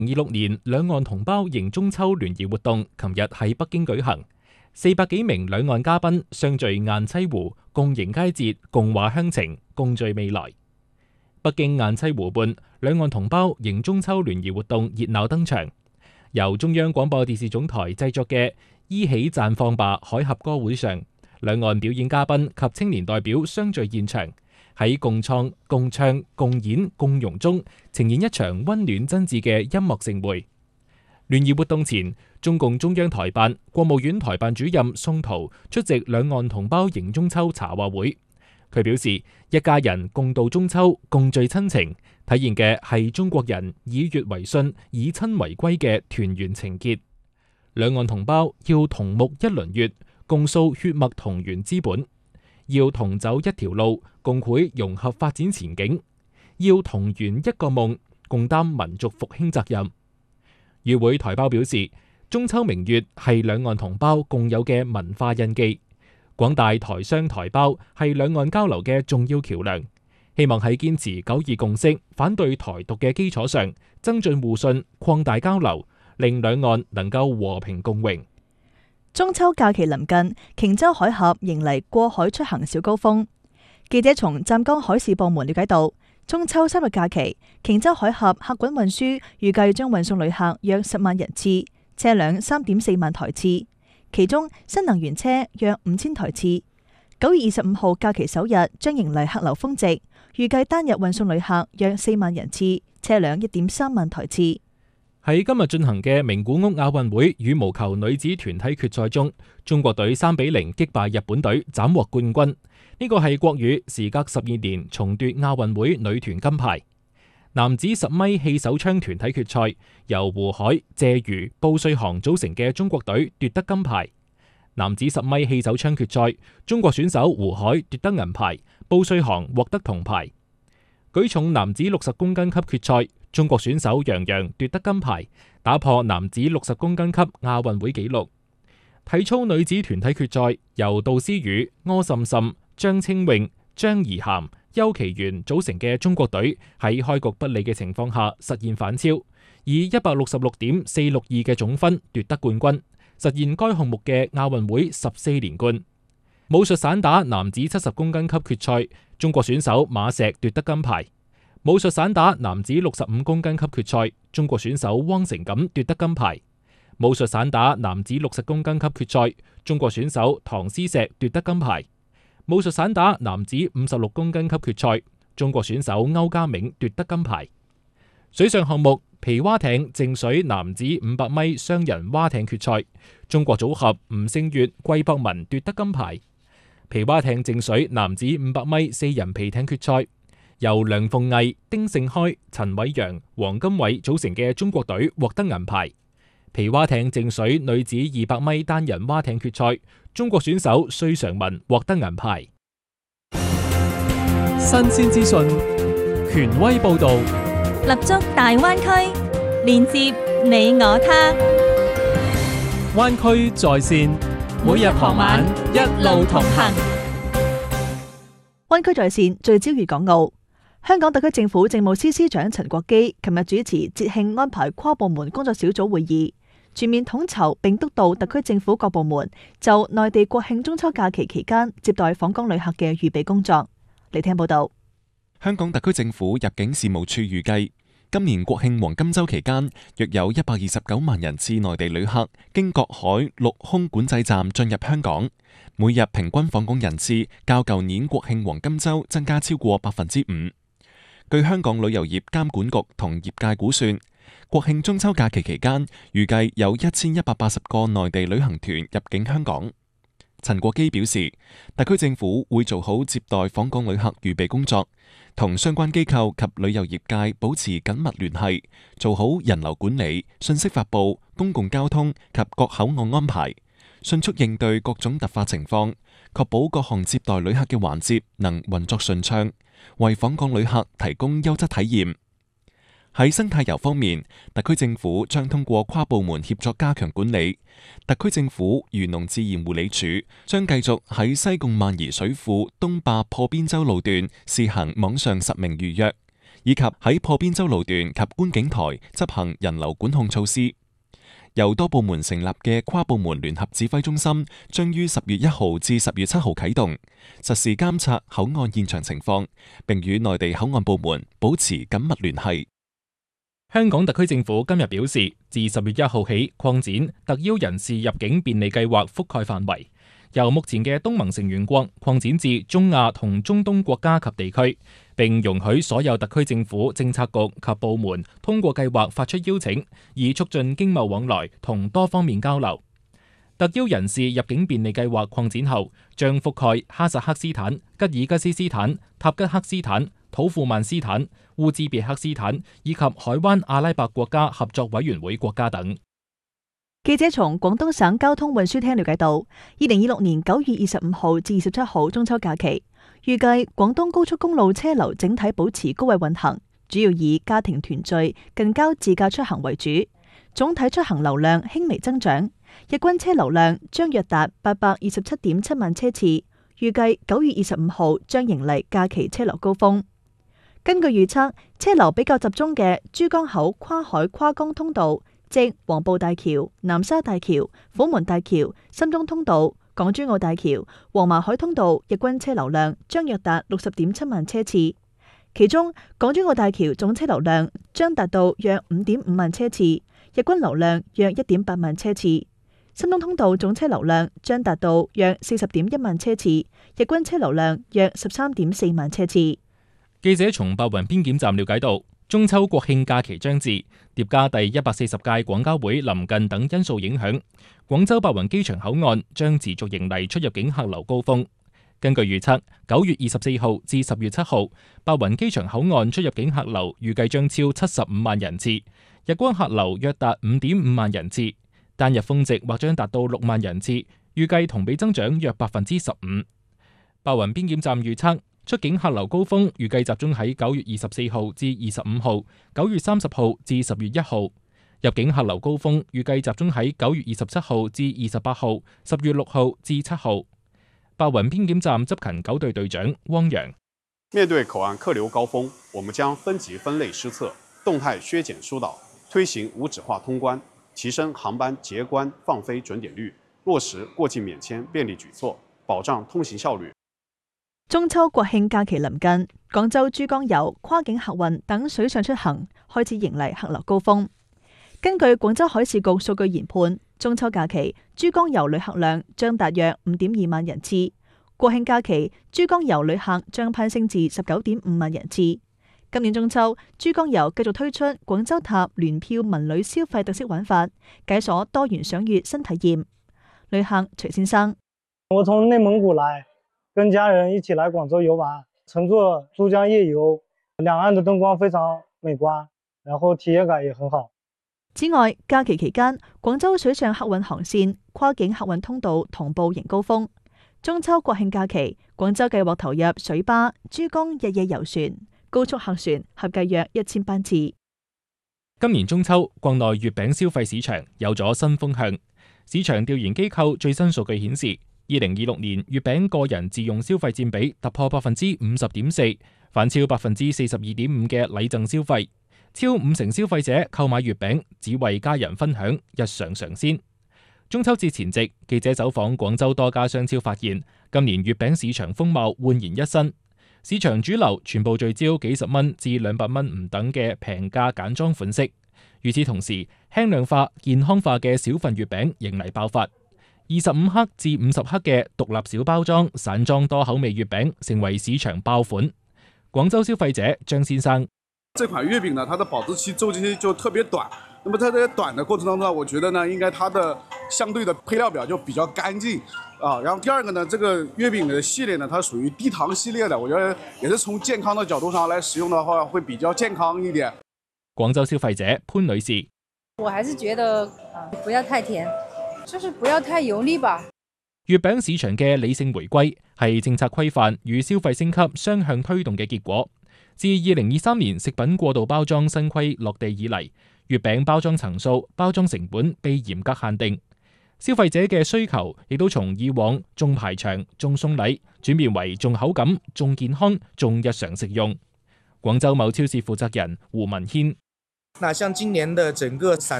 2026年兩岸同胞迎中秋聯誼活動，琴日喺北京舉行，400幾名兩岸嘉賓相聚雁棲湖，共迎佳節，共話鄉情，共聚未來。北京雁棲湖畔，兩岸同胞迎中秋聯誼活動熱鬧登場。由中央廣播電視總台製作嘅《依起綻放吧海峽歌會》上，兩岸表演嘉賓及青年代表相聚現場，喺共創、共唱、共演、共融中，呈現一場溫暖真摯嘅音樂盛會。聯誼活動前，中共中央台辦、國務院台辦主任宋濤出席兩岸同胞迎中秋茶話會。佢表示，一家人共度中秋，共聚親情，體現嘅係中國人以悅為信、以親為歸嘅團圓情結。兩岸同胞要同沐一輪月，共訴血脈同源之本；要同走一條路，共繪融合發展前景；要同圓一個夢，共擔民族復興責任。與會台胞表示，中秋明月係兩岸同胞共有嘅文化印記。廣大台商台胞係兩岸交流嘅重要橋樑，希望喺堅持九二共識、反對台獨嘅基礎上，增進互信、擴大交流，令兩岸能夠和平共榮。 中秋假期臨近，瓊州海峽迎嚟過海出行小高峰。記者從湛江海事部門了解到，中秋3日假期，瓊州海峽客運運輸預計將運送旅客約10萬人次，車輛3.4萬台次。其中新能源車約5000台次。9月25號假期首日將迎嚟客流峰值，預計單日運送旅客約4萬人次，車輛1.3萬台次。 喺今日進行嘅名古屋亞運會羽毛球女子團體決賽中，中國隊3-0擊敗日本隊，斬獲冠軍。呢個係國羽時隔12年重奪亞運會女團金牌。男子10米氣手槍團體決賽，由胡海、謝瑜、布瑞航組成嘅中國隊奪得金牌。男子10米氣手槍決賽，中國選手胡海奪得銀牌，布瑞航獲得銅牌。舉重男子60公斤級決賽，中國選手楊洋奪得金牌，打破男子60公斤級亞運會紀錄。體操女子團體決賽，由杜思雨、柯滲滲、張清穎、張怡涵、邱其元組成嘅中國隊喺開局不利嘅情況下實現反超，以166.462嘅總分奪得冠軍，實現該項目嘅亞運會14連冠。武術散打男子70公斤級決賽，中國選手馬石奪得金牌。武術散打男子65公斤級決賽，中國選手汪成錦奪得金牌。武術散打男子60公斤級決賽，中國選手唐詩石奪得金牌。武術散打男子56公斤級決賽，中國選手歐家銘奪得金牌。水上項目皮划艇靜水男子500米雙人划艇決賽，中國組合吳聖月、季博文奪得金牌。皮划艇靜水男子500米四人皮艇決賽，由梁鳳毅、丁勝開、陳偉陽、黃金偉組成嘅中國隊獲得銀牌。皮划艇靜水女子200米單人划艇決賽，中國選手隋常文獲得銀牌。 新鮮資訊，權威報導， 立足大灣區，連接你我他。 灣區在線，每日傍晚一路同行。 灣區在線聚焦粵港澳。香港特區政府政務司司長陳國基琴日主持節慶安排跨部門工作小組會議，全面統籌並督導特區政府各部門就內地國慶中秋假期期間接待訪港旅客嘅預備工作。嚟聽報道。 香港特區政府入境事務處預計，今年國慶黃金週期間，約有129萬人次內地旅客經各海陸空管制站進入香港，每日平均訪港人次較舊年國慶黃金週增加超過5%。據香港旅遊業監管局同業界估算，國慶中秋假期期間，預計有1180個內地旅行團入境香港。陳國基表示，特區政府會做好接待訪港旅客預備工作，同相關機構及旅遊業界保持緊密聯繫，做好人流管理、信息發佈、公共交通及各口岸安排，迅速應對各種突發情況，確保各項接待旅客嘅環節能運作順暢，為訪港旅客提供優質體驗。喺生態遊方面，特區政府將通過跨部門協作加強管理。特區政府漁農自然護理署將繼續喺西貢萬宜水庫東壩破邊洲路段試行網上實名預約， 以及喺破邊洲路段及觀景台執行人流管控措施。由多部門成立嘅跨部門聯合指揮中心將於10月1號至10月7號啟動，實時監察口岸現場情況，並與內地口岸部門保持緊密聯繫。 香港特區政府今日表示，自10月1號起擴展特邀人士入境便利計劃覆蓋範圍，由目前嘅東盟成員國擴展至中亞同中東國家及地區，並容許所有特區政府政策局及部門通過計劃發出邀請，以促進經貿往來同多方面交流。特邀人士入境便利計劃擴展後，將覆蓋哈薩克斯坦、吉爾吉斯斯坦、塔吉克斯坦、土庫曼斯坦、烏茲別克斯坦以及海灣阿拉伯國家合作委員會國家等。 記者從廣東省交通運輸廳了解到，2026年9月25號至27號中秋假期，預計廣東高速公路車流整體保持高位運行，主要以家庭團聚、近郊自駕出行為主，總體出行流量輕微增長，日均車流量將約達827.7萬車次，預計9月25號將迎嚟假期車流高峰。根據預測，車流比較集中嘅珠江口跨海跨江通道，即黃埔大橋、南沙大橋、虎門大橋、深中通道、港珠澳大橋、黃麻海通道，日均車流量將約達60.7萬車次。其中，港珠澳大橋總車流量將達到約5.5萬車次，日均流量約1.8萬車次。深中通道總車流量將達到約40.1萬車次，日均車流量約13.4萬車次。 記者從白雲邊檢站了解到，中秋國慶假期將至，疊加第140屆廣交會臨近等因素影響，廣州白雲機場口岸將持續迎嚟出入境客流高峰。根據預測，9月24號至10月7號，白雲機場口岸出入境客流預計將超75萬人次，日均客流約達5.5萬人次，單日峰值或將達到6萬人次，預計同比增長約15%。白雲邊檢站預測，出境客流高峰預計集中喺9月24號至25號、9月30號至10月1號；入境客流高峰預計集中喺9月27號至28號、10月6號至7號。白雲邊檢站執勤9隊隊長汪洋： 面對口岸客流高峰，我們將分級分類施策，動態削減疏導，推行無紙化通關，提升航班結關放飛準點率，落實過境免簽便利舉措，保障通行效率。 中秋國慶假期臨近，廣州珠江遊、跨境客運等水上出行開始迎嚟客流高峰。根據廣州海事局數據研判，中秋假期珠江遊旅客量將達約5.2萬人次，國慶假期珠江遊旅客將攀升至19.5萬人次。今年中秋，珠江遊繼續推出廣州塔聯票文旅消費特色玩法，解鎖多元賞月新體驗。旅客徐先生： 我從內蒙古來，跟家人一起來廣州遊玩，乘坐珠江夜遊，兩岸的燈光非常美觀，然後體驗感也很好。 此外，假期期間，廣州水上客運航線、跨境客運通道同步迎高峰。中秋國慶假期，廣州計劃投入水巴、珠江日夜遊船、高速客船合計約1000班次。 今年中秋，國內月餅消費市場有咗新風向。市場調研機構最新數據顯示，2026年月餅個人自用消費佔比突破50.4%，反超42.5%嘅禮贈消費。超50%消費者購買月餅只為家人分享，日常嘗鮮。中秋節前夕，記者走訪廣州多家商超，發現今年月餅市場風貌煥然一新。市場主流全部聚焦幾十蚊至200蚊唔等嘅平價簡裝款式。與此同時，輕量化、健康化嘅小份月餅迎嚟爆發。25克至50克嘅獨立小包裝散裝多口味月餅成為市場爆款。廣州消費者張先生： 這款月餅呢，它的保質期周期就特別短。那麼在這短的過程當中，我覺得呢，應該它的相對的配料表就比較乾淨啊。然後第二個呢，這個月餅的系列呢，它屬於低糖系列的，我覺得也是從健康的角度上來使用的話，會比較健康一點。 廣州消費者潘女士： 我還是覺得不要太甜，就是不要太油膩吧。 月餅市場嘅理性回歸係政策規範與消費升級雙向推動嘅結果。自2023年食品過度包裝新規落地以嚟，月餅包裝層數、包裝成本被嚴格限定，消費者嘅需求亦都從以往重排場、重送禮轉變為重口感、重健康、重日常食用。 廣州某超市負責人胡文軒。 那像今年的整個散